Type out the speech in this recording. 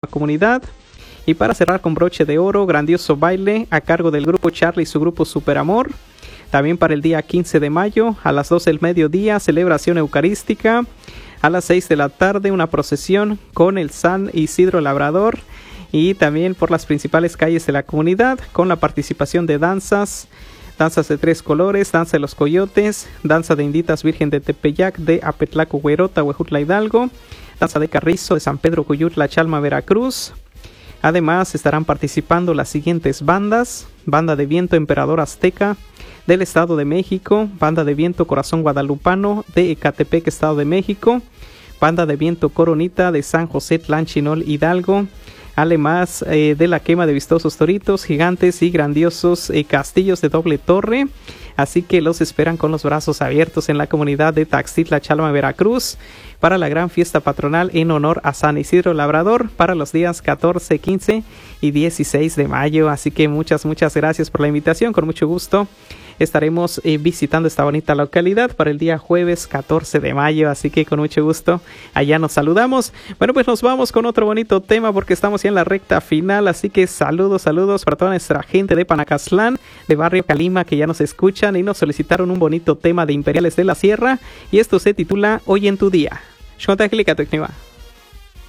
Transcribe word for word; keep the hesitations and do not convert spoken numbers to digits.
comunidad. Y para cerrar con broche de oro, grandioso baile a cargo del grupo Charlie y su grupo Super Amor. También para el día quince de mayo, a las doce del mediodía, celebración eucarística. A las seis de la tarde, una procesión con el San Isidro Labrador. Y también por las principales calles de la comunidad, con la participación de danzas. Danzas de tres colores, danza de los coyotes, danza de Inditas Virgen de Tepeyac de Apetlaco, Huerota, Huejutla, Hidalgo. Danza de Carrizo de San Pedro, Cuyutla, Chalma, Veracruz. Además estarán participando las siguientes bandas: Banda de Viento Emperador Azteca del Estado de México, Banda de Viento Corazón Guadalupano de Ecatepec, Estado de México, Banda de Viento Coronita de San José Tlanchinol, Hidalgo, además eh, de la quema de vistosos toritos, gigantes y grandiosos eh, castillos de doble torre. Así que los esperan con los brazos abiertos en la comunidad de Taxtitla, Chalma, Veracruz, para la gran fiesta patronal en honor a San Isidro Labrador para los días catorce, quince y dieciséis de mayo. Así que muchas, muchas gracias por la invitación. Con mucho gusto estaremos eh, visitando esta bonita localidad para el día jueves catorce de mayo, así que con mucho gusto allá nos saludamos. Bueno, pues nos vamos con otro bonito tema porque estamos ya en la recta final, así que saludos, saludos para toda nuestra gente de Panacastlán, de Barrio Calima, que ya nos escuchan y nos solicitaron un bonito tema de Imperiales de la Sierra, y esto se titula Hoy en tu Día. Shonta Clica Tecniva.